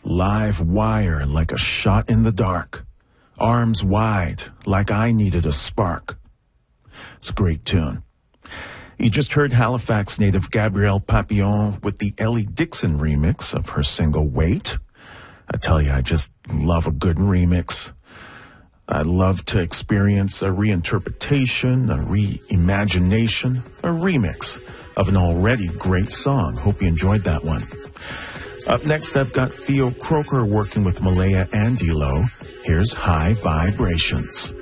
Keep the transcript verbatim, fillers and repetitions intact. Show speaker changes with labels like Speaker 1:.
Speaker 1: Live wire like a shot in the dark. Arms wide like I needed a spark. It's a great tune. You just heard Halifax native Gabrielle Papillon with the Ellie Dixon remix of her single Wait. I tell you, I just love a good remix. I love to experience a reinterpretation, a reimagination, a remix of an already great song. Hope you enjoyed that one. Up next, I've got Theo Croker working with Malaya Andilo. Here's High Vibrations.